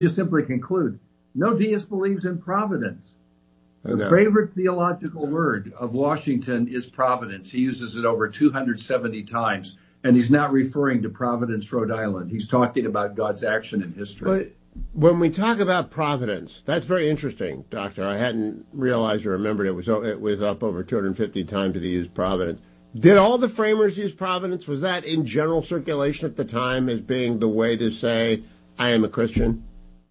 just simply conclude, no deist believes in providence. The No. favorite theological word of Washington is providence. He uses it over 270 times, and he's not referring to Providence, Rhode Island. He's talking about God's action in history. But when we talk about providence, that's very interesting, Doctor. I hadn't realized or remembered it was up over 250 times that he used providence. Did all the framers use providence? Was that in general circulation at the time as being the way to say, I am a Christian?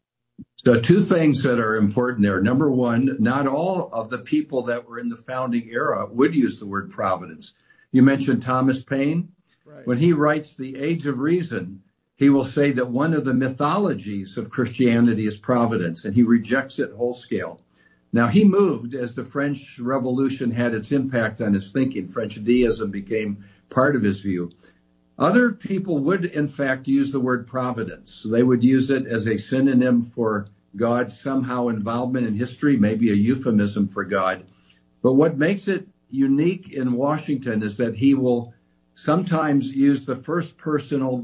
So two things that are important there. Number one, not all of the people that were in the founding era would use the word providence. You mentioned Thomas Paine. Right. When he writes The Age of Reason, he will say that one of the mythologies of Christianity is providence, and he rejects it whole scale. Now, he moved as the French Revolution had its impact on his thinking. French deism became part of his view. Other people would, in fact, use the word providence. They would use it as a synonym for God's somehow involvement in history, maybe a euphemism for God. But what makes it unique in Washington is that he will sometimes use the first personal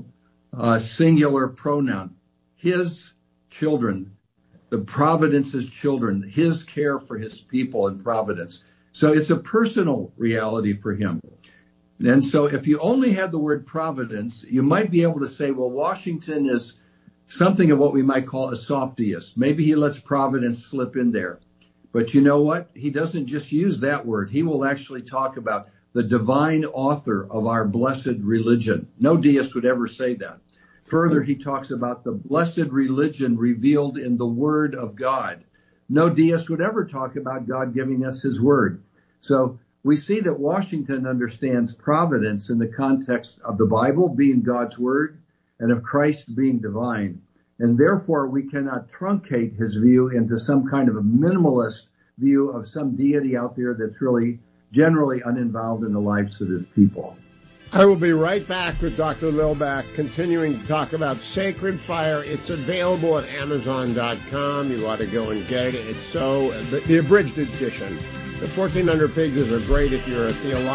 singular pronoun, his children, the providence's children, his care for his people in providence. So it's a personal reality for him. And so if you only had the word providence, you might be able to say, well, Washington is something of what we might call a softiest. Maybe he lets providence slip in there. But you know what? He doesn't just use that word. He will actually talk about the divine author of our blessed religion. No deist would ever say that. Further, he talks about the blessed religion revealed in the Word of God. No deist would ever talk about God giving us his word. So we see that Washington understands providence in the context of the Bible being God's word and of Christ being divine. And therefore, we cannot truncate his view into some kind of a minimalist view of some deity out there that's really generally uninvolved in the lives of his people. I will be right back with Dr. Lilback, continuing to talk about Sacred Fire. It's available at Amazon.com. You ought to go and get it. It's the abridged edition. The 1,400 pages are great if you're a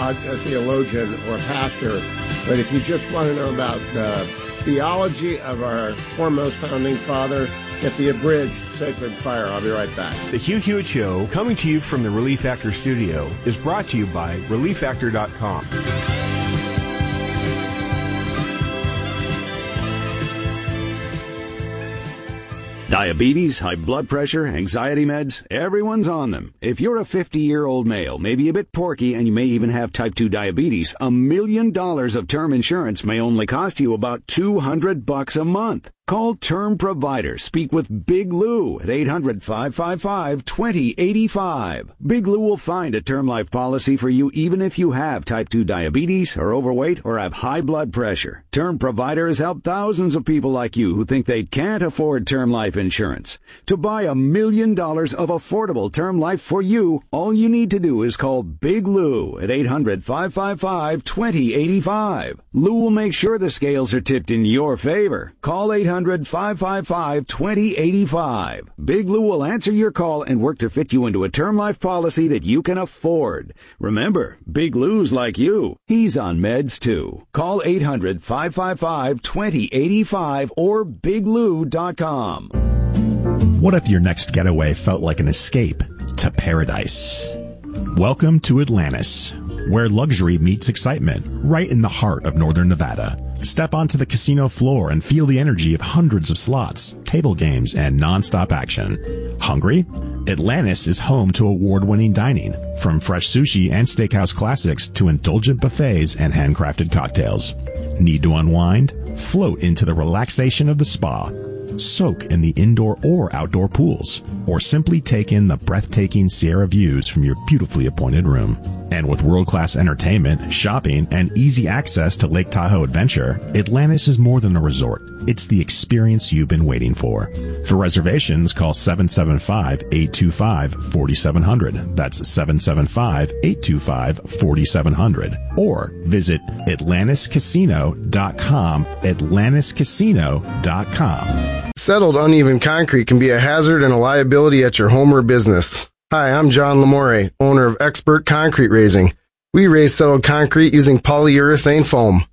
theologian or a pastor. But if you just want to know about the theology of our foremost founding father, get the abridged Sacred Fire. I'll be right back. The Hugh Hewitt Show, coming to you from the Relief Factor studio, is brought to you by ReliefFactor.com. Diabetes, high blood pressure, anxiety meds, everyone's on them. If you're a 50-year-old male, maybe a bit porky, and you may even have type 2 diabetes, $1 million of term insurance may only cost you about $200 a month. Call Term Provider. Speak with Big Lou at 800-555-2085. Big Lou will find a term life policy for you even if you have type 2 diabetes, are overweight, or have high blood pressure. Term Provider has helped thousands of people like you who think they can't afford term life insurance. To buy $1 million of affordable term life for you, all you need to do is call Big Lou at 800-555-2085. Lou will make sure the scales are tipped in your favor. Call 800-555-2085. Big Lou will answer your call and work to fit you into a term life policy that you can afford. Remember, Big Lou's like you. He's on meds too. Call 800-555-2085 or biglou.com. What if your next getaway felt like an escape to paradise? Welcome to Atlantis, where luxury meets excitement, right in the heart of northern Nevada. Step onto the casino floor and feel the energy of hundreds of slots, table games, and non-stop action. Hungry? Atlantis is home to award-winning dining, from fresh sushi and steakhouse classics to indulgent buffets and handcrafted cocktails. Need to unwind? Float into the relaxation of the spa. Soak in the indoor or outdoor pools, or simply take in the breathtaking Sierra views from your beautifully appointed room. And with world-class entertainment, shopping, and easy access to Lake Tahoe Adventure, Atlantis is more than a resort. It's the experience you've been waiting for. For reservations, call 775-825-4700. That's 775-825-4700. Or visit AtlantisCasino.com, AtlantisCasino.com. Settled uneven concrete can be a hazard and a liability at your home or business. Hi, I'm John Lamore, owner of Expert Concrete Raising. We raise settled concrete using polyurethane foam.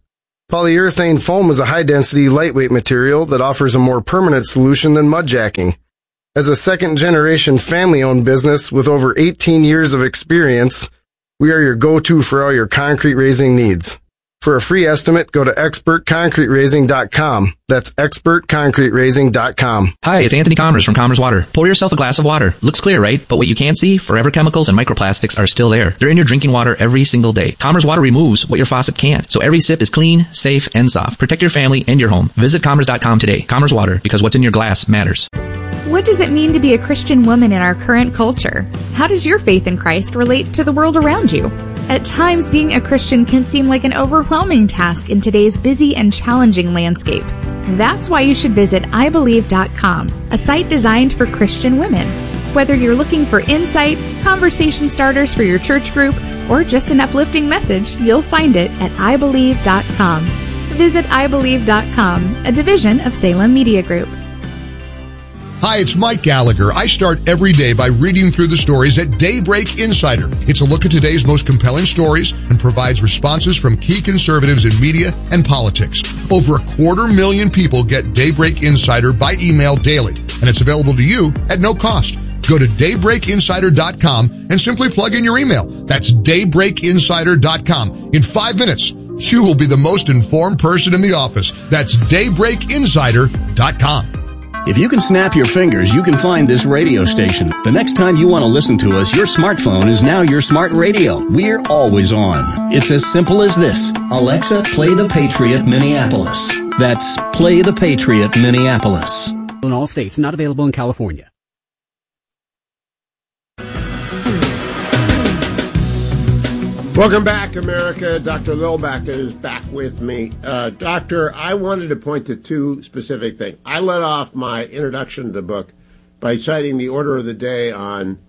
Polyurethane foam is a high-density, lightweight material that offers a more permanent solution than mudjacking. As a second-generation family-owned business with over 18 years of experience, we are your go-to for all your concrete raising needs. For a free estimate, go to expertconcreteraising.com. That's expertconcreteraising.com. Hi, it's Anthony Commerce from Commerce Water. Pour yourself a glass of water. Looks clear, right? But what you can't see, forever chemicals and microplastics are still there. They're in your drinking water every single day. Commerce Water removes what your faucet can't. So every sip is clean, safe, and soft. Protect your family and your home. Visit commerce.com today. Commerce Water, because what's in your glass matters. What does it mean to be a Christian woman in our current culture? How does your faith in Christ relate to the world around you? At times, being a Christian can seem like an overwhelming task in today's busy and challenging landscape. That's why you should visit IBelieve.com, a site designed for Christian women. Whether you're looking for insight, conversation starters for your church group, or just an uplifting message, you'll find it at IBelieve.com. Visit IBelieve.com, a division of Salem Media Group. Hi, it's Mike Gallagher. I start every day by reading through the stories at Daybreak Insider. It's a look at today's most compelling stories and provides responses from key conservatives in media and politics. Over 250,000 people get Daybreak Insider by email daily, and it's available to you at no cost. Go to daybreakinsider.com and simply plug in your email. That's daybreakinsider.com. In 5 minutes, you will be the most informed person in the office. That's daybreakinsider.com. If you can snap your fingers, you can find this radio station. The next time you want to listen to us, your smartphone is now your smart radio. We're always on. It's as simple as this. Alexa, play the Patriot Minneapolis. That's Play the Patriot Minneapolis. In all states, not available in California. Welcome back, America. Dr. Lilback is back with me. Doctor, I wanted to point to two specific things. I led off my introduction to the book by citing the order of the day on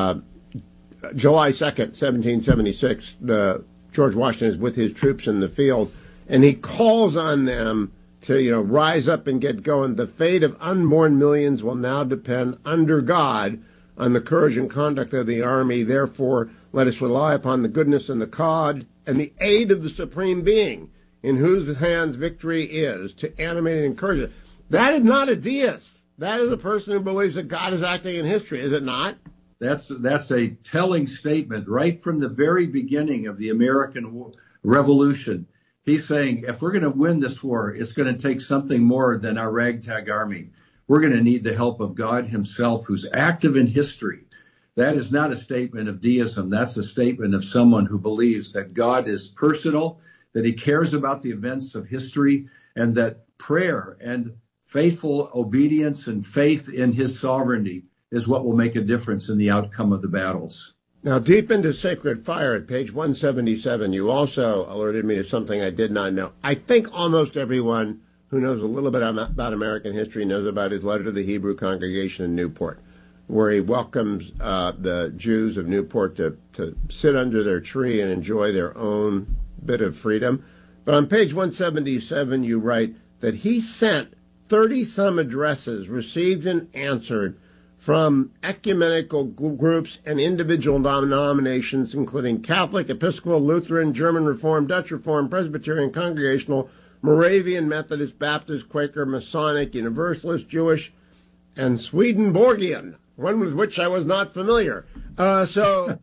July 2nd, 1776. George Washington is with his troops in the field, and he calls on them to, rise up and get going. The fate of unborn millions will now depend under God on the courage and conduct of the army. Therefore, let us rely upon the goodness and the cause and the aid of the Supreme Being, in whose hands victory is, to animate and encourage it. That is not a deist. That is a person who believes that God is acting in history, is it not? That's a telling statement right from the very beginning of the American Revolution. He's saying, if we're going to win this war, it's going to take something more than our ragtag army. We're going to need the help of God himself, who's active in history. That is not a statement of deism. That's a statement of someone who believes that God is personal, that he cares about the events of history, and that prayer and faithful obedience and faith in his sovereignty is what will make a difference in the outcome of the battles. Now, deep into Sacred Fire at page 177, you also alerted me to something I did not know. I think almost everyone who knows a little bit about American history knows about his letter to the Hebrew congregation in Newport, where he welcomes the Jews of Newport to sit under their tree and enjoy their own bit of freedom. But on page 177, you write that he sent 30-some addresses received and answered from ecumenical groups and individual denominations, including Catholic, Episcopal, Lutheran, German Reformed, Dutch Reformed, Presbyterian, Congregational, Moravian, Methodist, Baptist, Quaker, Masonic, Universalist, Jewish, and Swedenborgian, one with which I was not familiar. So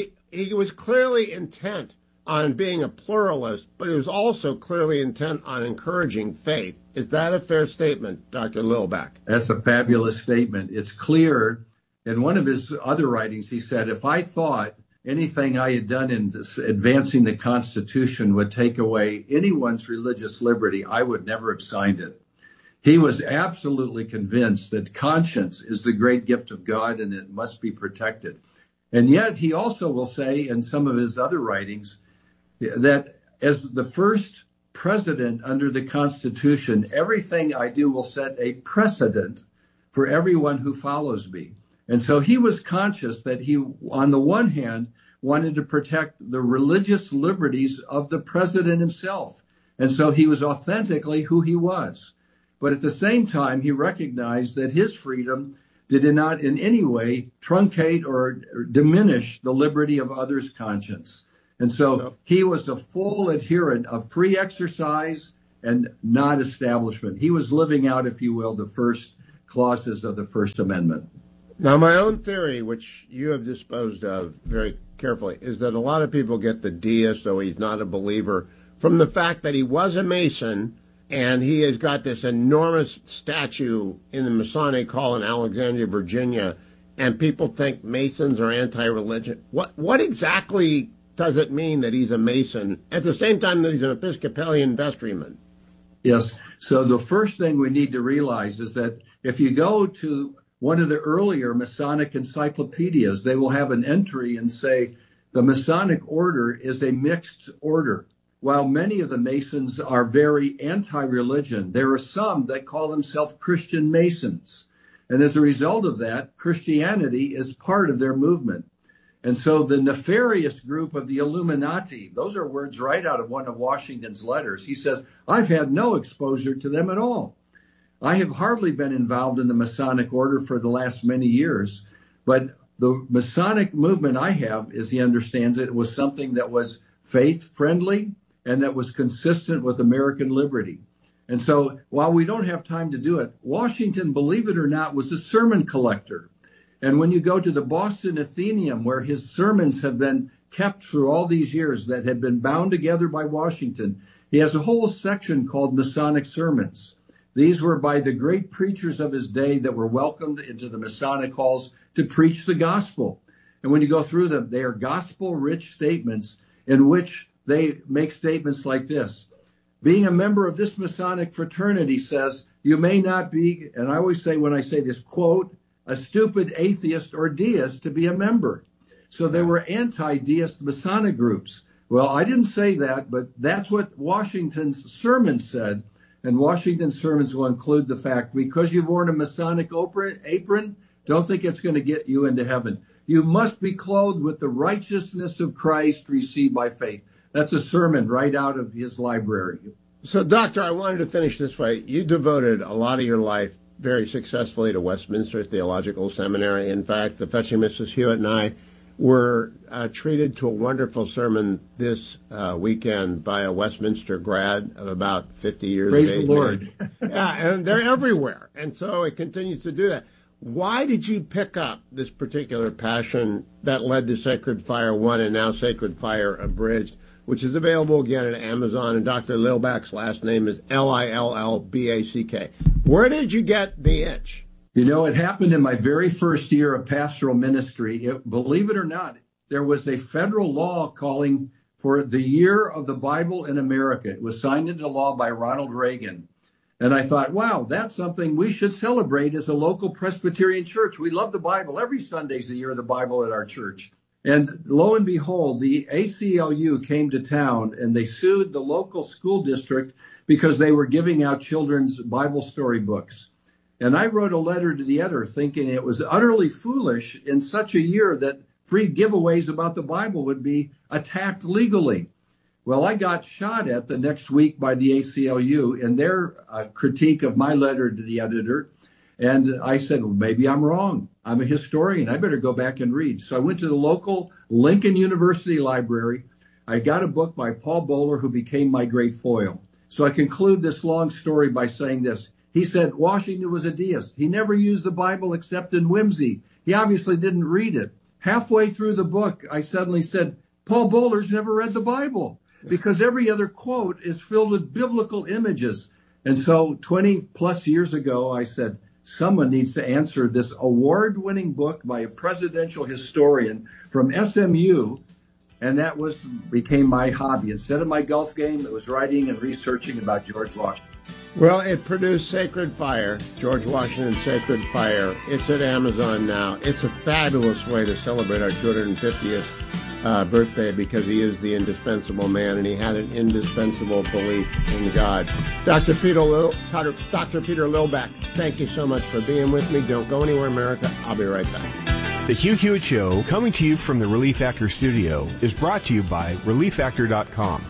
he was clearly intent on being a pluralist, but he was also clearly intent on encouraging faith. Is that a fair statement, Dr. Lilback? That's a fabulous statement. It's clear. In one of his other writings, he said, if I thought anything I had done in advancing the Constitution would take away anyone's religious liberty, I would never have signed it. He was absolutely convinced that conscience is the great gift of God and it must be protected. And yet he also will say in some of his other writings that as the first president under the Constitution, everything I do will set a precedent for everyone who follows me. And so he was conscious that he, on the one hand, wanted to protect the religious liberties of the president himself. And so he was authentically who he was. But at the same time, he recognized that his freedom did not in any way truncate or diminish the liberty of others' conscience. And so he was a full adherent of free exercise and not establishment. He was living out, if you will, the first clauses of the First Amendment. Now, my own theory, which you have disposed of very carefully, is that a lot of people get the deist, though he's not a believer, from the fact that he was a Mason and he has got this enormous statue in the Masonic Hall in Alexandria, Virginia, and people think Masons are anti-religion. What exactly does it mean that he's a Mason at the same time that he's an Episcopalian vestryman? Yes. So the first thing we need to realize is that if you go to one of the earlier Masonic encyclopedias, they will have an entry and say the Masonic order is a mixed order. While many of the Masons are very anti-religion, there are some that call themselves Christian Masons. And as a result of that, Christianity is part of their movement. And so the nefarious group of the Illuminati, those are words right out of one of Washington's letters. He says, I've had no exposure to them at all. I have hardly been involved in the Masonic order for the last many years, but the Masonic movement I have, as he understands it, was something that was faith-friendly and that was consistent with American liberty. And so while we don't have time to do it, Washington, believe it or not, was a sermon collector. And when you go to the Boston Athenaeum, where his sermons have been kept through all these years that have been bound together by Washington, he has a whole section called Masonic Sermons. These were by the great preachers of his day that were welcomed into the Masonic halls to preach the gospel. And when you go through them, they are gospel-rich statements in which they make statements like this. Being a member of this Masonic fraternity says, you may not be, and I always say when I say this, quote, a stupid atheist or deist to be a member. So there were anti-deist Masonic groups. Well, I didn't say that, but that's what Washington's sermon said. And Washington's sermons will include the fact, because you've worn a Masonic apron, don't think it's going to get you into heaven. You must be clothed with the righteousness of Christ received by faith. That's a sermon right out of his library. So, Doctor, I wanted to finish this way. You devoted a lot of your life very successfully to Westminster Theological Seminary. In fact, the fetching Mrs. Hewitt and I were treated to a wonderful sermon this weekend by a Westminster grad of about 50 years Praise of age. Praise the Lord. Yeah, and they're everywhere. And so it continues to do that. Why did you pick up this particular passion that led to Sacred Fire 1 and now Sacred Fire Abridged, which is available again at Amazon, and Dr. Lillback's last name is Lillback. Where did you get the itch? You know, it happened in my very first year of pastoral ministry. Believe it or not, there was a federal law calling for the Year of the Bible in America. It was signed into law by Ronald Reagan. And I thought, wow, that's something we should celebrate as a local Presbyterian church. We love the Bible. Every Sunday's the Year of the Bible at our church. And lo and behold, the ACLU came to town and they sued the local school district because they were giving out children's Bible story books. And I wrote a letter to the editor thinking it was utterly foolish in such a year that free giveaways about the Bible would be attacked legally. Well, I got shot at the next week by the ACLU in their critique of my letter to the editor. And I said, well, maybe I'm wrong. I'm a historian. I better go back and read. So I went to the local Lincoln University library. I got a book by Paul Bowler, who became my great foil. So I conclude this long story by saying this. He said Washington was a deist. He never used the Bible except in whimsy. He obviously didn't read it. Halfway through the book, I suddenly said, Paul Bowler's never read the Bible because every other quote is filled with biblical images. And so 20 plus years ago, I said, someone needs to answer this award-winning book by a presidential historian from SMU, and that became my hobby. Instead of my golf game, it was writing and researching about George Washington. Well, it produced Sacred Fire, George Washington's Sacred Fire. It's at Amazon now. It's a fabulous way to celebrate our 250th birthday because he is the indispensable man and he had an indispensable belief in God. Dr. Peter Lillback, thank you so much for being with me. Don't go anywhere, America. I'll be right back. The Hugh Hewitt Show, coming to you from the Relief Factor studio, is brought to you by ReliefFactor.com.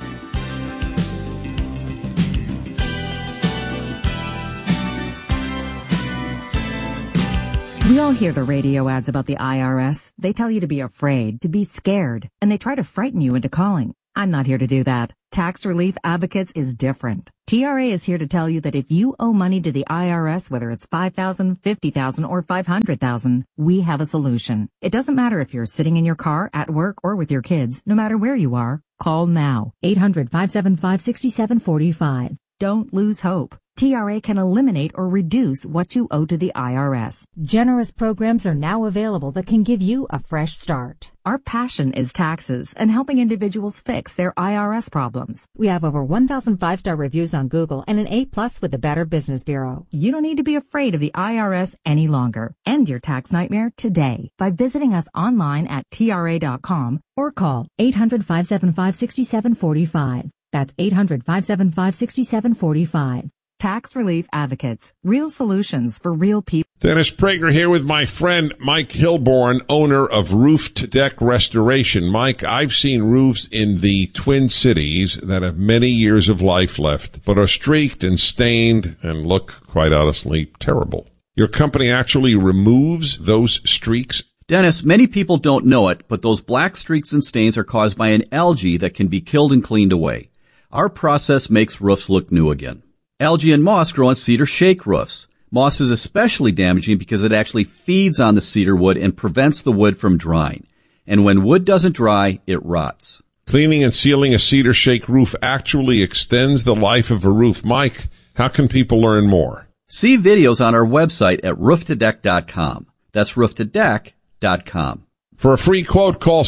We all hear the radio ads about the IRS. They tell you to be afraid, to be scared, and they try to frighten you into calling. I'm not here to do that. Tax Relief Advocates is different. TRA is here to tell you that if you owe money to the IRS, whether it's $5,000, $50,000, or $500,000, we have a solution. It doesn't matter if you're sitting in your car, at work, or with your kids. No matter where you are, call now. 800-575-6745. Don't lose hope. TRA can eliminate or reduce what you owe to the IRS. Generous programs are now available that can give you a fresh start. Our passion is taxes and helping individuals fix their IRS problems. We have over 1,000 5-star reviews on Google and an A+ with the Better Business Bureau. You don't need to be afraid of the IRS any longer. End your tax nightmare today by visiting us online at TRA.com or call 800-575-6745. That's 800-575-6745. Tax Relief Advocates. Real solutions for real people. Dennis Prager here with my friend Mike Hilborn, owner of Roof to Deck Restoration. Mike, I've seen roofs in the Twin Cities that have many years of life left, but are streaked and stained and look, quite honestly, terrible. Your company actually removes those streaks? Dennis, many people don't know it, but those black streaks and stains are caused by an algae that can be killed and cleaned away. Our process makes roofs look new again. Algae and moss grow on cedar shake roofs. Moss is especially damaging because it actually feeds on the cedar wood and prevents the wood from drying. And when wood doesn't dry, it rots. Cleaning and sealing a cedar shake roof actually extends the life of a roof. Mike, how can people learn more? See videos on our website at rooftodeck.com. That's rooftodeck.com. For a free quote, call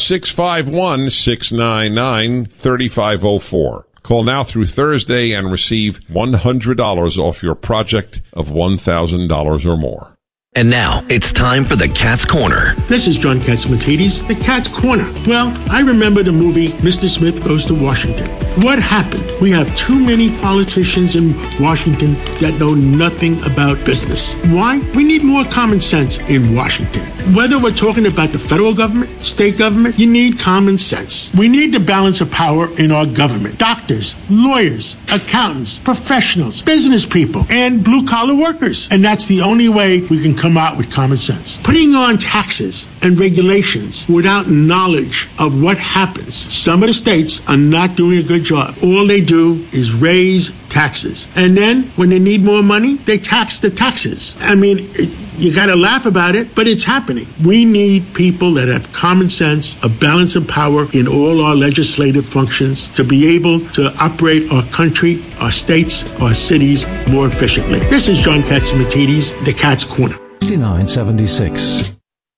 651-699-3504. Call now through Thursday and receive $100 off your project of $1,000 or more. And now, it's time for the Cat's Corner. This is John Catsimatidis, the Cat's Corner. Well, I remember the movie Mr. Smith Goes to Washington. What happened? We have too many politicians in Washington that know nothing about business. Why? We need more common sense in Washington. Whether we're talking about the federal government, state government, you need common sense. We need the balance of power in our government. Doctors, lawyers, accountants, professionals, business people, and blue-collar workers. And that's the only way we can come out with common sense. Putting on taxes and regulations without knowledge of what happens. Some of the states are not doing a good job. All they do is raise taxes. And then when they need more money, they tax the taxes. I mean, you got to laugh about it, but it's happening. We need people that have common sense, a balance of power in all our legislative functions to be able to operate our country, our states, our cities more efficiently. This is John Catsimatidis, the Cat's Corner. 6976.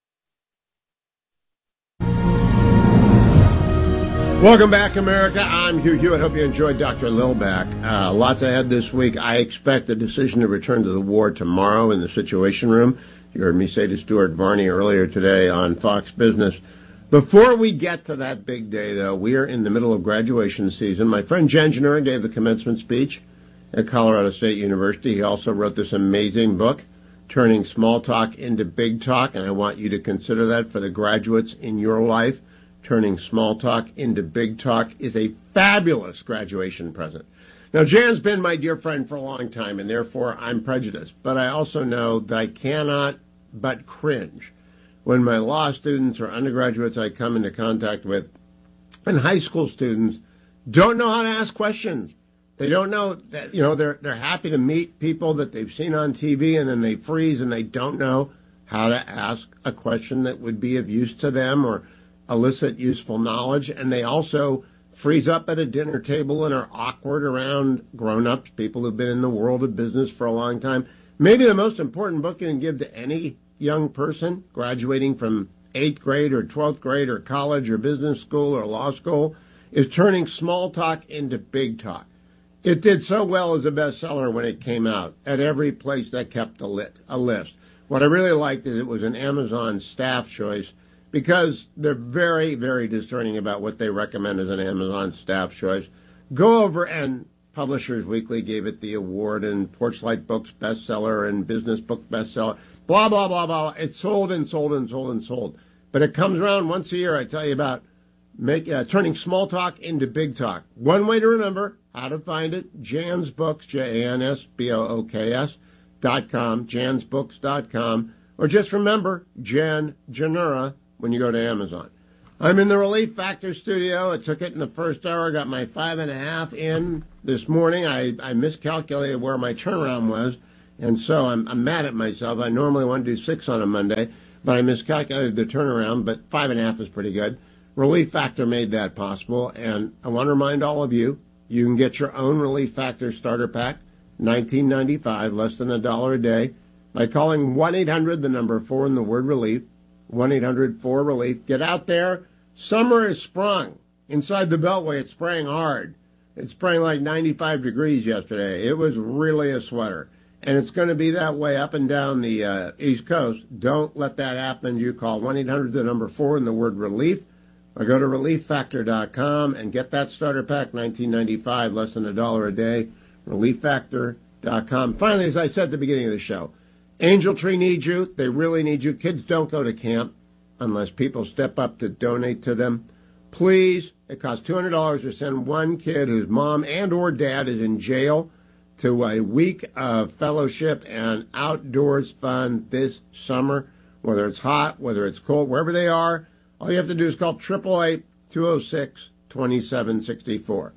Welcome back, America. I'm Hugh Hewitt. Hope you enjoyed Dr. Lilback. Lots ahead this week. I expect a decision to return to the war tomorrow in the Situation Room. You heard me say to Stuart Varney earlier today on Fox Business. Before we get to that big day, though, we are in the middle of graduation season. My friend Jen Janura gave the commencement speech at Colorado State University. He also wrote this amazing book, Turning Small Talk into Big Talk, and I want you to consider that for the graduates in your life. Turning Small Talk into Big Talk is a fabulous graduation present. Now, Jan's been my dear friend for a long time, and therefore I'm prejudiced, but I also know that I cannot but cringe when my law students or undergraduates I come into contact with and high school students don't know how to ask questions. They don't know that, they're happy to meet people that they've seen on TV, and then they freeze and they don't know how to ask a question that would be of use to them or elicit useful knowledge. And they also freeze up at a dinner table and are awkward around grown-ups, people who've been in the world of business for a long time. Maybe the most important book you can give to any young person graduating from 8th grade or 12th grade or college or business school or law school is Turning Small Talk into Big Talk. It did so well as a bestseller when it came out at every place that kept a list. What I really liked is it was an Amazon staff choice because they're very, very discerning about what they recommend as an Amazon staff choice. Go over, and Publishers Weekly gave it the award, and Torchlight Books bestseller and Business Book bestseller, blah, blah, blah, blah. It's sold and sold and sold and sold. But it comes around once a year. I tell you about turning small talk into big talk. One way to remember how to find it, Jan's Books, JANSBOOKS.com, jansbooks.com. or just remember Jen Janura when you go to Amazon. I'm in the Relief Factor studio. I took it in the first hour, got my 5.5 in this morning. I miscalculated where my turnaround was, and so I'm mad at myself. I normally want to do 6 on a Monday, but I miscalculated the turnaround, but 5.5 is pretty good. Relief Factor made that possible, and I want to remind all of you, you can get your own Relief Factor starter pack, $19.95, less than $1 a day, by calling 1-800, the number 4 and the word relief, 1-800-4-RELIEF. Get out there. Summer is sprung. Inside the Beltway, it's spraying hard. It's spraying like 95 degrees yesterday. It was really a sweater. And it's going to be that way up and down the East Coast. Don't let that happen. You call 1-800, the number 4 and the word relief, or go to relieffactor.com and get that starter pack, $19.95, less than $1 a day, relieffactor.com. Finally, as I said at the beginning of the show, Angel Tree needs you. They really need you. Kids don't go to camp unless people step up to donate to them. Please, it costs $200 to send one kid whose mom and or dad is in jail to a week of fellowship and outdoors fun this summer, whether it's hot, whether it's cold, wherever they are. All you have to do is call 888-206-2764.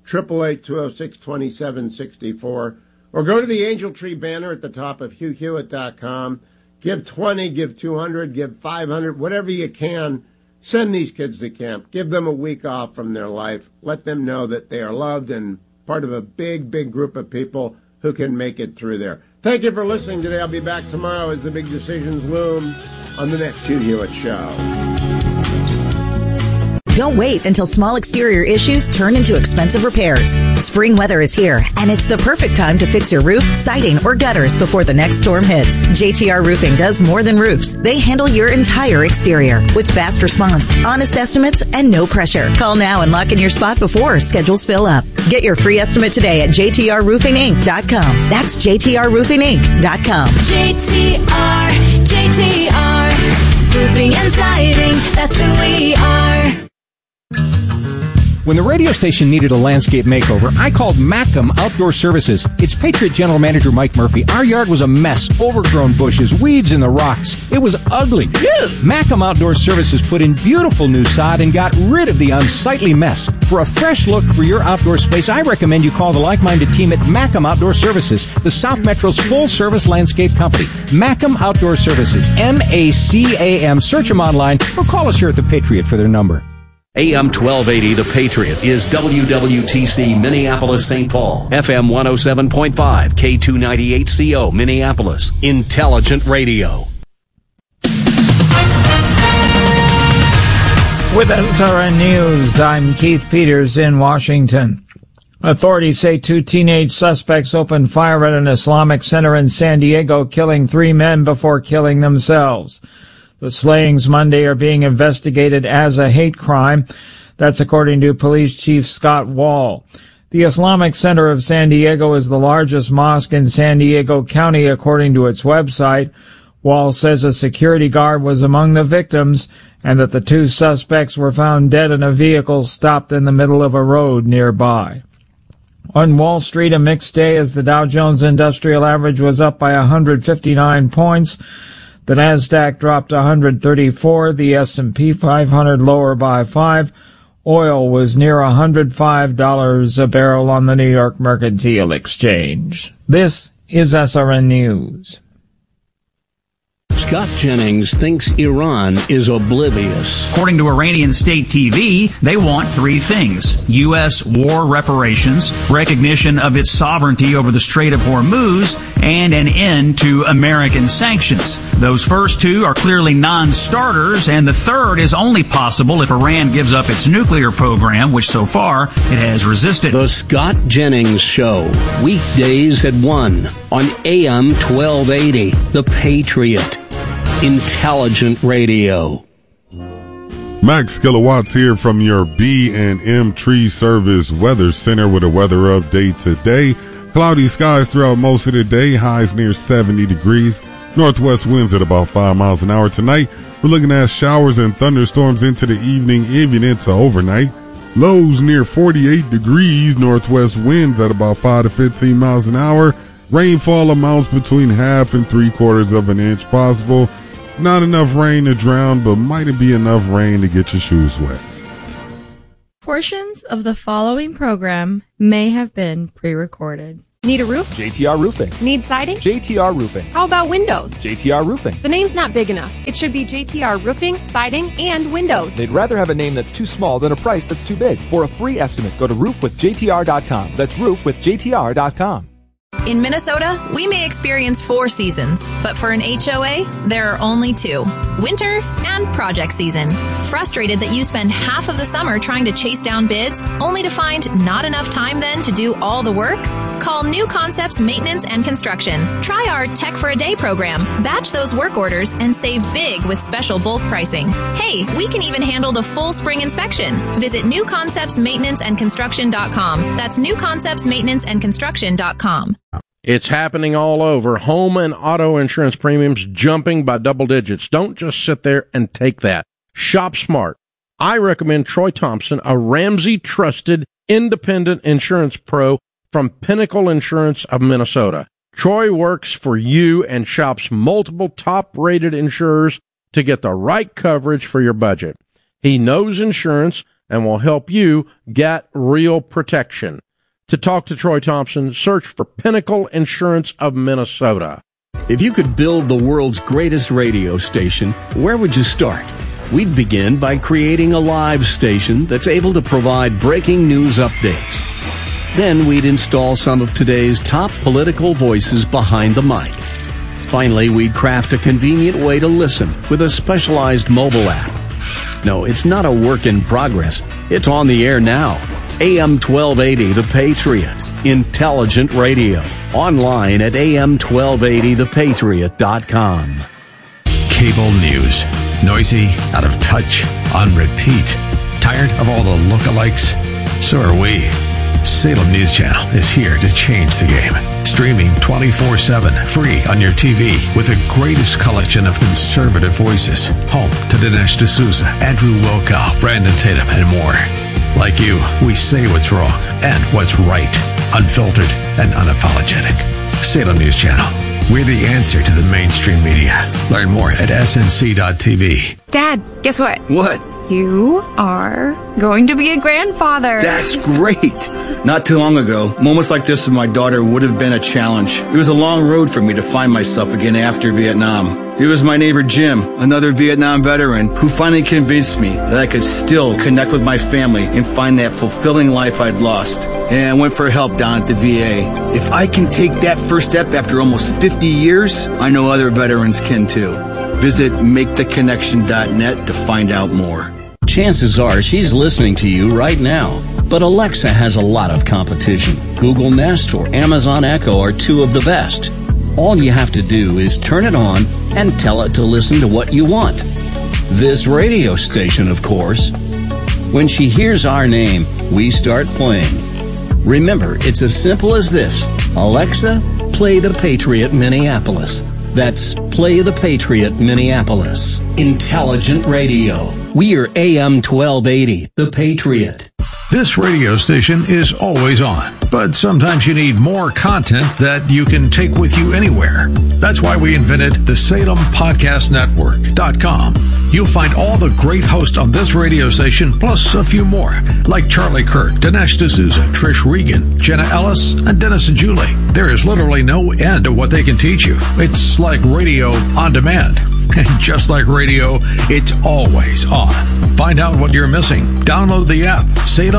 888-206-2764. Or go to the Angel Tree banner at the top of HughHewitt.com. Give 20, give 200, give 500, whatever you can. Send these kids to camp. Give them a week off from their life. Let them know that they are loved and part of a big, big group of people who can make it through there. Thank you for listening today. I'll be back tomorrow as the big decisions loom on the next Hugh Hewitt Show. Don't wait until small exterior issues turn into expensive repairs. Spring weather is here, and it's the perfect time to fix your roof, siding, or gutters before the next storm hits. JTR Roofing does more than roofs. They handle your entire exterior with fast response, honest estimates, and no pressure. Call now and lock in your spot before schedules fill up. Get your free estimate today at jtrroofinginc.com. That's jtrroofinginc.com. JTR Roofing and Siding, that's who we are. When the radio station needed a landscape makeover, I called Mackem Outdoor Services. It's Patriot General Manager Mike Murphy. Our yard was a mess, overgrown bushes, weeds in the rocks. It was ugly. Mackem Outdoor Services put in beautiful new sod and got rid of the unsightly mess. For a fresh look for your outdoor space, I recommend you call the like-minded team at Mackem Outdoor Services, the South Metro's full-service landscape company. Mackem Outdoor Services, M-A-C-A-M. Search them online or call us here at the Patriot for their number. AM 1280, The Patriot, is WWTC Minneapolis, St. Paul. FM 107.5, K298CO, Minneapolis. Intelligent radio. With SRN News, I'm Keith Peters in Washington. Authorities say 2 teenage suspects opened fire at an Islamic center in San Diego, killing 3 men before killing themselves. The slayings Monday are being investigated as a hate crime. That's according to Police Chief Scott Wall. The Islamic Center of San Diego is the largest mosque in San Diego County, according to its website. Wall says a security guard was among the victims and that the 2 suspects were found dead in a vehicle stopped in the middle of a road nearby. On Wall Street, a mixed day as the Dow Jones Industrial Average was up by 159 points. The Nasdaq dropped 134, the S&P 500 lower by 5. Oil was near $105 a barrel on the New York Mercantile Exchange. This is SRN News. Scott Jennings thinks Iran is oblivious. According to Iranian state TV, they want 3 things: U.S. war reparations, recognition of its sovereignty over the Strait of Hormuz, and an end to American sanctions. Those first 2 are clearly non-starters, and the third is only possible if Iran gives up its nuclear program, which so far it has resisted. The Scott Jennings Show, weekdays at 1 on AM 1280, The Patriot. Intelligent radio. Max Kilowatts here from your B&M Tree Service Weather Center with a weather update today. Cloudy skies throughout most of the day, highs near 70 degrees. Northwest winds at about 5 miles an hour. Tonight, we're looking at showers and thunderstorms into the evening, even into overnight. Lows near 48 degrees. Northwest winds at about 5 to 15 miles an hour. Rainfall amounts between 1/2 and 3/4 of an inch possible. Not enough rain to drown, but might it be enough rain to get your shoes wet? Portions of the following program may have been pre-recorded. Need a roof? JTR Roofing. Need siding? JTR Roofing. How about windows? JTR Roofing. The name's not big enough. It should be JTR Roofing, Siding, and Windows. They'd rather have a name that's too small than a price that's too big. For a free estimate, go to roofwithjtr.com. That's roofwithjtr.com. In Minnesota, we may experience 4 seasons, but for an HOA, there are only 2. Winter and project season. Frustrated that you spend half of the summer trying to chase down bids, only to find not enough time then to do all the work? Call New Concepts Maintenance and Construction. Try our Tech for a Day program. Batch those work orders and save big with special bulk pricing. Hey, we can even handle the full spring inspection. Visit newconceptsmaintenanceandconstruction.com. That's newconceptsmaintenanceandconstruction.com. It's happening all over. Home and auto insurance premiums jumping by double digits. Don't just sit there and take that. Shop smart. I recommend Troy Thompson, a Ramsey-trusted independent insurance pro from Pinnacle Insurance of Minnesota. Troy works for you and shops multiple top-rated insurers to get the right coverage for your budget. He knows insurance and will help you get real protection. To talk to Troy Thompson, search for Pinnacle Insurance of Minnesota. If you could build the world's greatest radio station, where would you start? We'd begin by creating a live station that's able to provide breaking news updates. Then we'd install some of today's top political voices behind the mic. Finally, we'd craft a convenient way to listen with a specialized mobile app. No, it's not a work in progress. It's on the air now. AM 1280 The Patriot. Intelligent radio. Online at am1280thepatriot.com. Cable news. Noisy, out of touch, on repeat. Tired of all the lookalikes? So are we. Salem News Channel is here to change the game. Streaming 24/7, free on your TV, with the greatest collection of conservative voices. Home to Dinesh D'Souza, Andrew Wilkow, Brandon Tatum, and more. Like you, we say what's wrong and what's right. Unfiltered and unapologetic. Salem News Channel. We're the answer to the mainstream media. Learn more at snc.tv. Dad, guess what? What? You are going to be a grandfather. That's great. Not too long ago, moments like this with my daughter would have been a challenge. It was a long road for me to find myself again after Vietnam. It was my neighbor Jim, another Vietnam veteran, who finally convinced me that I could still connect with my family and find that fulfilling life I'd lost. And I went for help down at the VA. If I can take that first step after almost 50 years, I know other veterans can too. Visit MakeTheConnection.net to find out more. Chances are she's listening to you right now. But Alexa has a lot of competition. Google Nest or Amazon Echo are 2 of the best. All you have to do is turn it on and tell it to listen to what you want. This radio station, of course. When she hears our name, we start playing. Remember, it's as simple as this. Alexa, play the Patriot Minneapolis. That's Play the Patriot Minneapolis. Intelligent radio. We are AM 1280, The Patriot. This radio station is always on, but sometimes you need more content that you can take with you anywhere. That's why we invented the SalemPodcastNetwork.com. You'll find all the great hosts on this radio station, plus a few more, like Charlie Kirk, Dinesh D'Souza, Trish Regan, Jenna Ellis, and Dennis and Julie. There is literally no end to what they can teach you. It's like radio on demand. And just like radio, it's always on. Find out what you're missing. Download the app,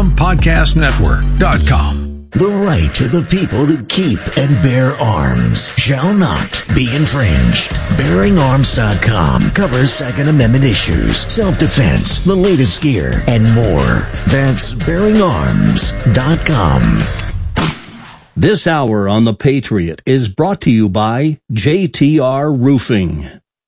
SalemPodcastNetwork.com. The right of the people to keep and bear arms shall not be infringed. BearingArms.com covers Second Amendment issues, self-defense, the latest gear, and more. That's BearingArms.com. This hour on The Patriot is brought to you by JTR Roofing.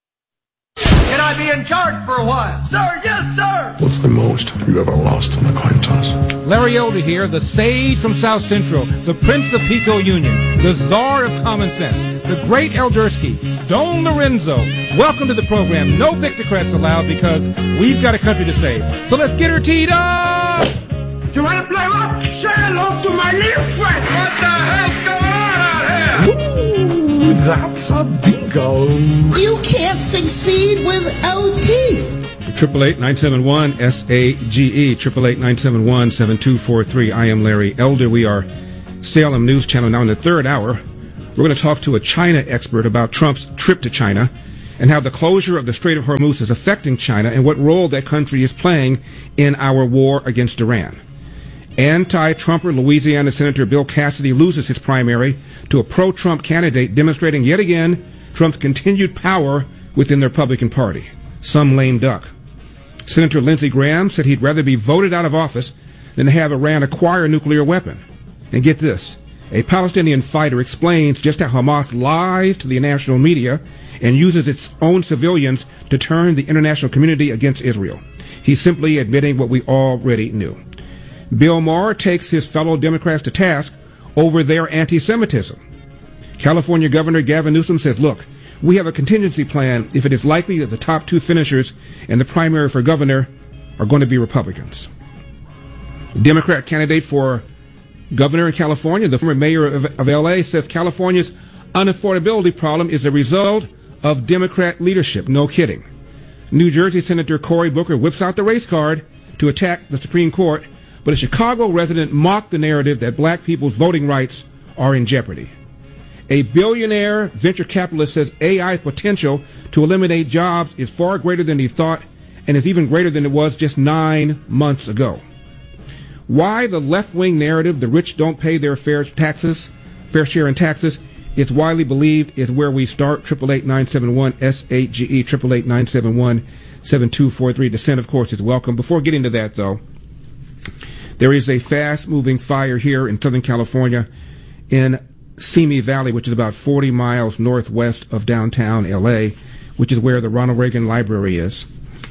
Can I be in charge for a while? Sir, yes, sir! What's the most you ever lost on a coin toss? Larry Elder here, the sage from South Central, the Prince of Pico Union, the czar of common sense, the great Eldersky, Don Lorenzo. Welcome to the program. No Victocrats allowed because we've got a country to save. So let's get her teed up! You want to play what? Say hello to my little friend! What the hell's going on out here? that's a bingo. You can't succeed without teeth. 888-971-SAGE, 888-971-7243. I am Larry Elder. We are Salem News Channel. Now in the third hour, we're going to talk to a China expert about Trump's trip to China and how the closure of the Strait of Hormuz is affecting China and what role that country is playing in our war against Iran. Anti-Trumper Louisiana Senator Bill Cassidy loses his primary to a pro-Trump candidate, demonstrating yet again Trump's continued power within the Republican Party. Some lame duck. Senator Lindsey Graham said he'd rather be voted out of office than to have Iran acquire a nuclear weapon. And get this, a Palestinian fighter explains just how Hamas lies to the national media and uses its own civilians to turn the international community against Israel. He's simply admitting what we already knew. Bill Maher takes his fellow Democrats to task over their anti-Semitism. California Governor Gavin Newsom says, look, we have a contingency plan if it is likely that the top two finishers in the primary for governor are going to be Republicans. Democrat candidate for governor in California, the former mayor of L.A., says California's unaffordability problem is a result of Democrat leadership. No kidding. New Jersey Senator Cory Booker whips out the race card to attack the Supreme Court, but a Chicago resident mocked the narrative that black people's voting rights are in jeopardy. A billionaire venture capitalist says AI's potential to eliminate jobs is far greater than he thought and is even greater than it was just 9 months ago. Why the left-wing narrative, the rich don't pay their fair share in taxes, it's widely believed is where we start. 888-971-SAGE, 888-971-7243. Dissent, of course, is welcome. Before getting to that, though, there is a fast-moving fire here in Southern California in Simi Valley, which is about 40 miles northwest of downtown L.A., which is where the Ronald Reagan Library is.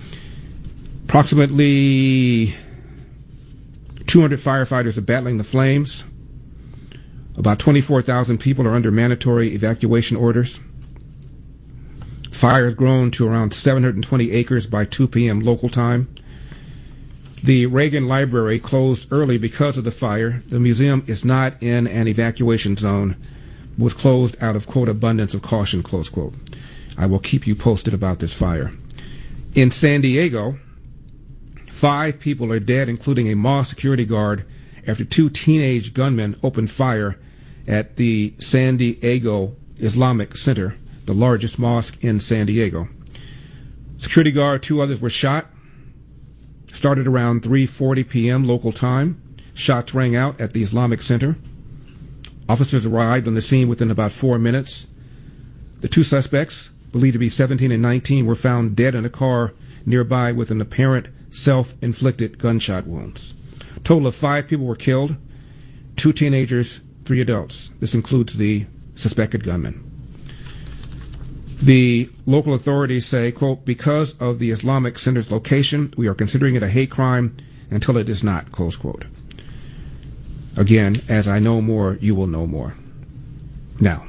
Approximately 200 firefighters are battling the flames. About 24,000 people are under mandatory evacuation orders. Fire has grown to around 720 acres by 2 p.m. local time. The Reagan Library closed early because of the fire. The museum is not in an evacuation zone, was closed out of, quote, abundance of caution, close quote. I will keep you posted about this fire. In San Diego, 5 people are dead, including a mosque security guard, after 2 teenage gunmen opened fire at the San Diego Islamic Center, the largest mosque in San Diego. Security guard, 2 others were shot. Started around 3:40 p.m. local time. Shots rang out at the Islamic Center. Officers arrived on the scene within about 4 minutes. The 2 suspects, believed to be 17 and 19, were found dead in a car nearby with an apparent self-inflicted gunshot wounds. A total of 5 people were killed, 2 teenagers, 3 adults. This includes the suspected gunman. The local authorities say, quote, because of the Islamic Center's location, we are considering it a hate crime until it is not, close quote. Again, as I know more, you will know more. Now,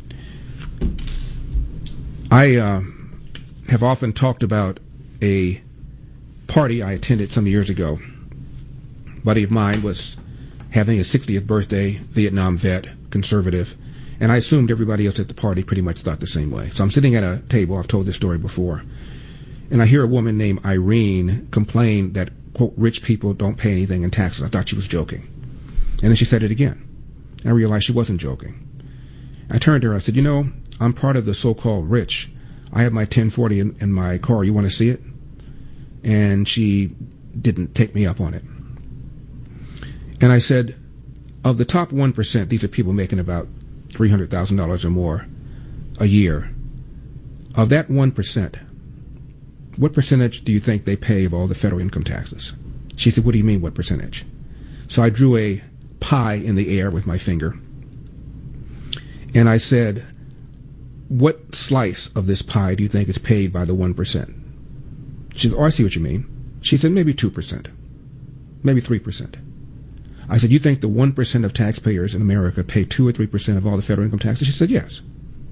I have often talked about a party I attended some years ago. A buddy of mine was having his 60th birthday, Vietnam vet, conservative, and I assumed everybody else at the party pretty much thought the same way. So I'm sitting at a table, I've told this story before, and I hear a woman named Irene complain that, quote, rich people don't pay anything in taxes. I thought she was joking. And then she said it again. I realized she wasn't joking. I turned to her, I said, you know, I'm part of the so-called rich. I have my 1040 in my car. You want to see it? And she didn't take me up on it. And I said, of the top 1%, these are people making about $300,000 or more a year. Of that 1%, what percentage do you think they pay of all the federal income taxes? She said, what do you mean, what percentage? So I drew a pie in the air with my finger. And I said, what slice of this pie do you think is paid by the 1%? She said, oh, I see what you mean. She said, maybe 2%, maybe 3%. I said, you think the 1% of taxpayers in America pay 2 or 3% of all the federal income taxes? She said, yes.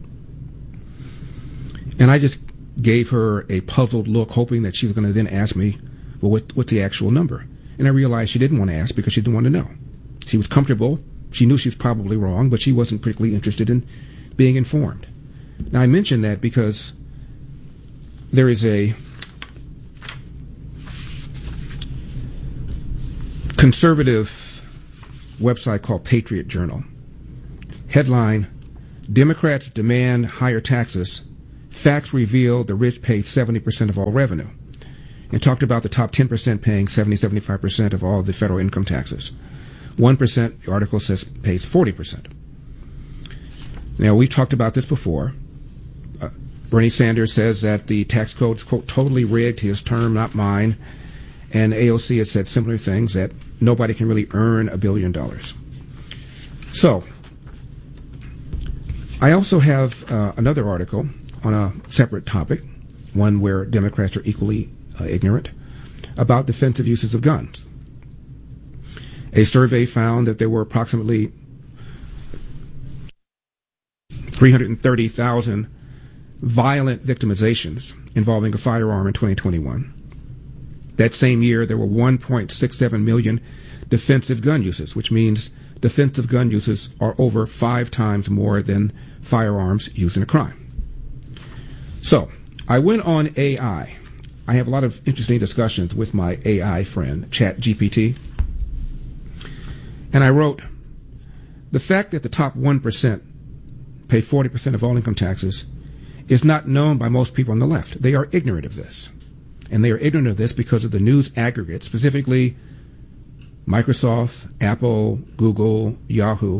And I just gave her a puzzled look, hoping that she was going to then ask me, well, what's the actual number? And I realized she didn't want to ask because she didn't want to know. She was comfortable. She knew she was probably wrong, but she wasn't particularly interested in being informed. Now, I mention that because there is a conservative website called Patriot Journal. Headline, Democrats demand higher taxes. Facts reveal the rich pay 70% of all revenue. And talked about the top 10% paying 75% of all the federal income taxes. 1%, the article says, pays 40%. Now, we've talked about this before. Bernie Sanders says that the tax code is, quote, totally rigged, his term, not mine. And AOC has said similar things, that nobody can really earn $1 billion. So, I also have another article on a separate topic, one where Democrats are equally ignorant, about defensive uses of guns. A survey found that there were approximately 330,000 violent victimizations involving a firearm in 2021. That same year, there were 1.67 million defensive gun uses, which means defensive gun uses are over 5 times more than firearms used in a crime. So, I went on AI. I have a lot of interesting discussions with my AI friend, ChatGPT. And I wrote, the fact that the top 1% pay 40% of all income taxes is not known by most people on the left. They are ignorant of this. And they are ignorant of this because of the news aggregate, specifically Microsoft, Apple, Google, Yahoo,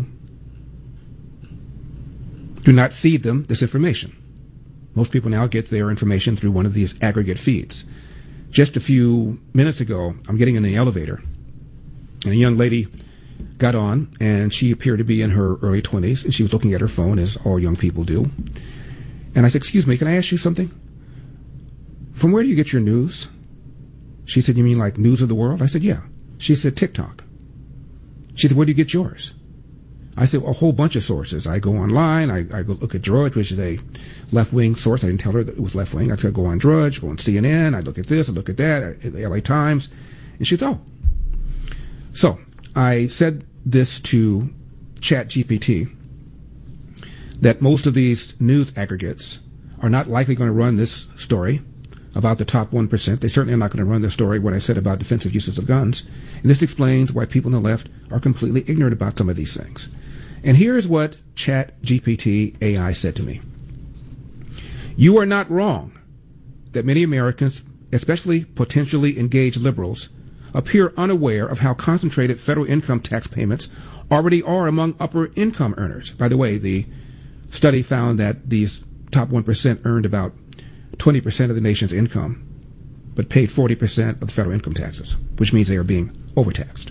do not feed them this information. Most people now get their information through one of these aggregate feeds. Just a few minutes ago, I'm getting in the elevator, and a young lady got on, and she appeared to be in her early 20s, and she was looking at her phone, as all young people do. And I said, excuse me, can I ask you something? From where do you get your news? She said, you mean like News of the World? I said, yeah. She said, TikTok. She said, where do you get yours? I said, a whole bunch of sources. I go online, I go look at Drudge, which is a left-wing source. I didn't tell her that it was left-wing. I said, go on Drudge, go on CNN, I look at this, I look at that, the LA Times. And she said, oh. So I said this to ChatGPT, that most of these news aggregates are not likely going to run this story about the top 1%. They certainly are not going to run the story, what I said about defensive uses of guns. And this explains why people on the left are completely ignorant about some of these things. And here's what ChatGPT AI said to me. You are not wrong that many Americans, especially potentially engaged liberals, appear unaware of how concentrated federal income tax payments already are among upper income earners. By the way, the study found that these top 1% earned about 20% of the nation's income, but paid 40% of the federal income taxes, which means they are being overtaxed.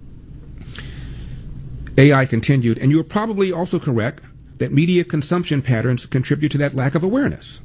AI continued, and you are probably also correct that media consumption patterns contribute to that lack of awareness.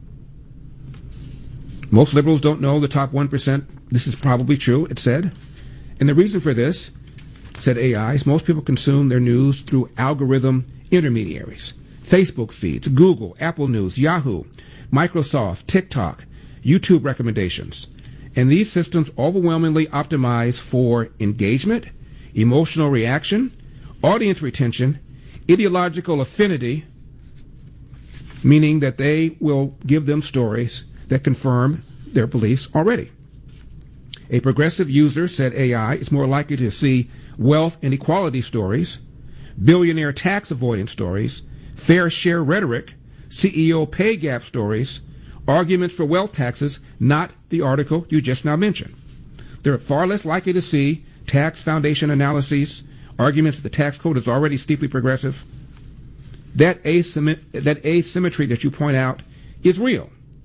Most liberals don't know the top 1%. This is probably true, it said. And the reason for this, said AI, is most people consume their news through algorithm intermediaries. Facebook feeds, Google, Apple News, Yahoo, Microsoft, TikTok, YouTube recommendations. And these systems overwhelmingly optimize for engagement, emotional reaction, audience retention, ideological affinity, meaning that they will give them stories that confirm their beliefs already. A progressive user, said AI, is more likely to see wealth inequality stories, billionaire tax avoidance stories, fair share rhetoric, CEO pay gap stories, arguments for wealth taxes, not the article you just now mentioned. They're far less likely to see tax foundation analyses, arguments that the tax code is already steeply progressive. That asymmetry that you point out is real.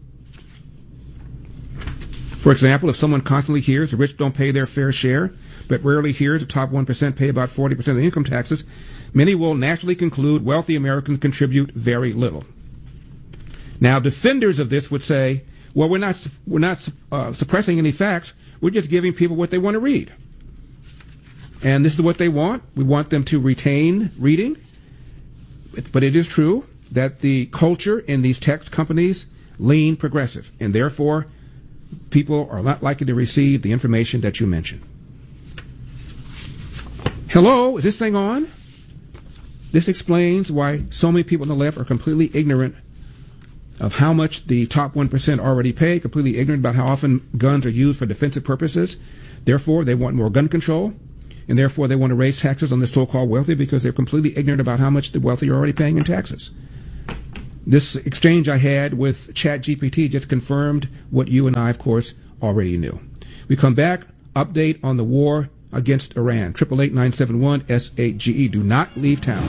For example, if someone constantly hears the rich don't pay their fair share, but rarely hears the top 1% pay about 40% of the income taxes, many will naturally conclude wealthy Americans contribute very little. Now, defenders of this would say, well, we're not suppressing any facts. We're just giving people what they want to read. And this is what they want. We want them to retain reading. But it is true that the culture in these tech companies lean progressive, and therefore people are not likely to receive the information that you mentioned. Hello, is this thing on? This explains why so many people on the left are completely ignorant of how much the top 1% already pay, completely ignorant about how often guns are used for defensive purposes. Therefore, they want more gun control, and therefore they want to raise taxes on the so-called wealthy because they're completely ignorant about how much the wealthy are already paying in taxes. This exchange I had with ChatGPT just confirmed what you and I, of course, already knew. We come back, update on the war against Iran. 888-971-SAGE. Do not leave town.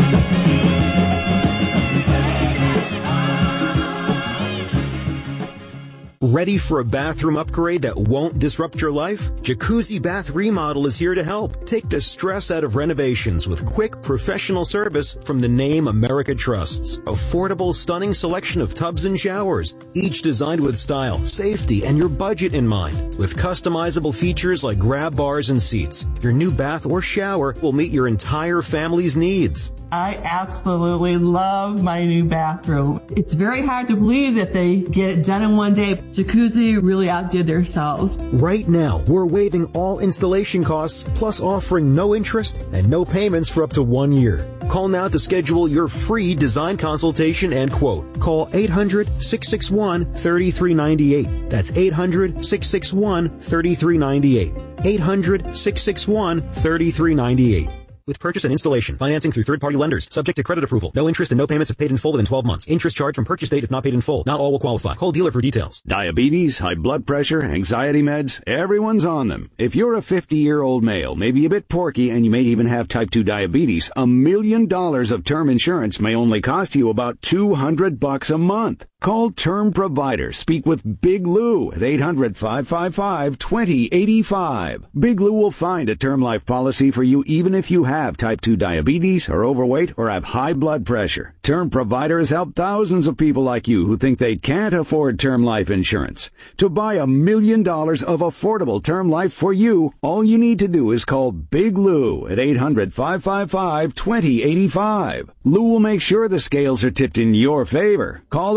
Ready for a bathroom upgrade that won't disrupt your life? Jacuzzi Bath Remodel is here to help. Take the stress out of renovations with quick, professional service from the name America trusts. Affordable, stunning selection of tubs and showers, each designed with style, safety, and your budget in mind. With customizable features like grab bars and seats, your new bath or shower will meet your entire family's needs. I absolutely love my new bathroom. It's very hard to believe that they get it done in one day. Jacuzzi really outdid themselves. Right now, we're waiving all installation costs, plus offering no interest and no payments for up to 1 year. Call now to schedule your free design consultation and quote. Call 800-661-3398. That's 800-661-3398. 800-661-3398. With purchase and installation, financing through third-party lenders, subject to credit approval. No interest and no payments if paid in full within 12 months. Interest charged from purchase date if not paid in full. Not all will qualify. Call dealer for details. Diabetes, high blood pressure, anxiety meds, everyone's on them. If you're a 50-year-old male, maybe a bit porky, and you may even have type 2 diabetes, $1 million of term insurance may only cost you about $200 a month. Call Term Provider. Speak with Big Lou at 800-555-2085. Big Lou will find a term life policy for you even if you have type 2 diabetes, are overweight, or have high blood pressure. Term Provider has helped thousands of people like you who think they can't afford term life insurance. To buy $1 million of affordable term life for you, all you need to do is call Big Lou at 800-555-2085. Lou will make sure the scales are tipped in your favor. Call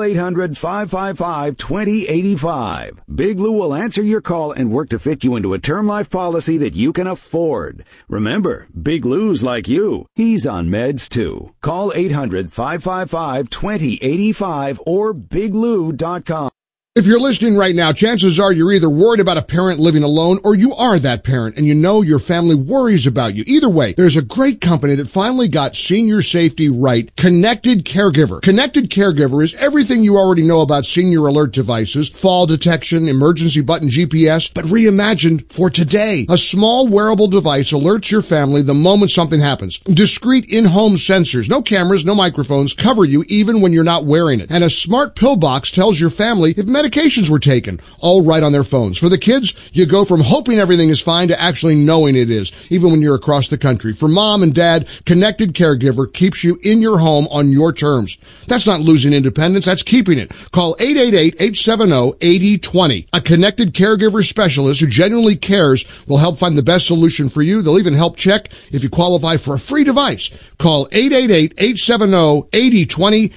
800-555-2085. Big Lou will answer your call and work to fit you into a term life policy that you can afford. Remember, Big Lou's like you. He's on meds too. Call 800-555-2085 or biglou.com. If you're listening right now, chances are you're either worried about a parent living alone or you are that parent and you know your family worries about you. Either way, there's a great company that finally got senior safety right, Connected Caregiver. Connected Caregiver is everything you already know about senior alert devices, fall detection, emergency button GPS, but reimagined for today. A small wearable device alerts your family the moment something happens. Discreet in-home sensors, no cameras, no microphones, cover you even when you're not wearing it. And a smart pill box tells your family if medications were taken, all right on their phones. For the kids, you go from hoping everything is fine to actually knowing it is, even when you're across the country. For mom and dad, Connected Caregiver keeps you in your home on your terms. That's not losing independence, that's keeping it. Call 888-870-8020. A Connected Caregiver specialist who genuinely cares will help find the best solution for you. They'll even help check if you qualify for a free device. Call 888-870-8020,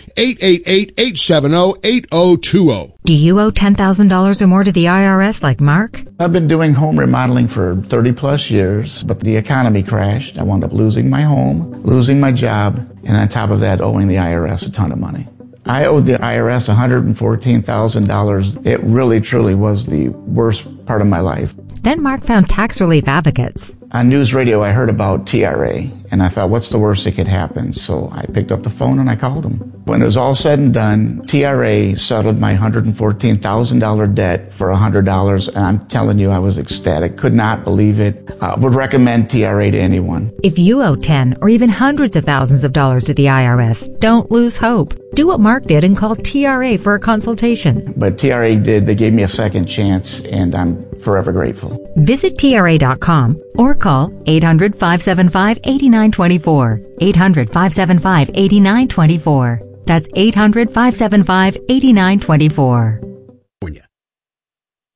888-870-8020. Do you owe $10,000 or more to the IRS like Mark? I've been doing home remodeling for 30 plus years, but the economy crashed. I wound up losing my home, losing my job, and on top of that, owing the IRS a ton of money. I owed the IRS $114,000. It really, truly was the worst part of my life. Then Mark found tax relief advocates. On news radio, I heard about TRA, and I thought, what's the worst that could happen? So I picked up the phone and I called them. When it was all said and done, TRA settled my $114,000 debt for $100, and I'm telling you, I was ecstatic. Could not believe it. Would recommend TRA to anyone. If you owe 10 or even hundreds of thousands of dollars to the IRS, don't lose hope. Do what Mark did and call TRA for a consultation. But TRA did. They gave me a second chance, and I'm forever grateful. Visit TRA.com or call 800-575-8924. 800-575-8924. That's 800-575-8924.